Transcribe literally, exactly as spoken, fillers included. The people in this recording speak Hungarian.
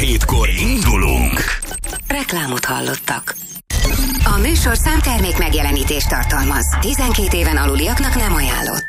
hétkor indulunk. Reklámot hallottak. A műsor számtermék megjelenítést tartalmaz. tizenkét éven aluliaknak nem ajánlott.